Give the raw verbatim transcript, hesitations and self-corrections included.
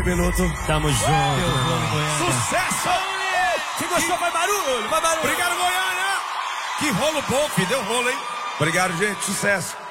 Capeloto. Tamo junto. Sucesso! Quem gostou, vai barulho, vai barulho. Obrigado, Goiânia! Que rolo bom, filho. Deu rolo, hein? Obrigado, gente. Sucesso.